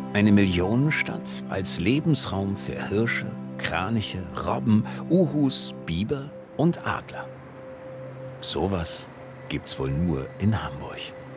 Eine Millionenstadt als Lebensraum für Hirsche, Kraniche, Robben, Uhus, Biber und Adler. Sowas gibt's wohl nur in Hamburg.